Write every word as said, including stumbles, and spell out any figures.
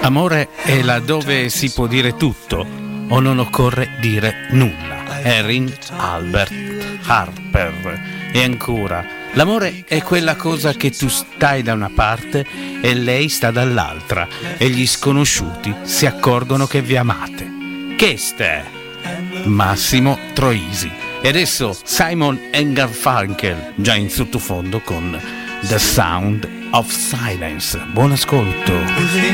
Amore è laddove si può dire tutto o non occorre dire nulla. Erin Albert Harper. E ancora, l'amore è quella cosa che tu stai da una parte e lei sta dall'altra e gli sconosciuti si accorgono che vi amate. Che ste? Massimo Troisi. E adesso Simon and Garfunkel, già in sottofondo con The Sound of Silence. Buon ascolto.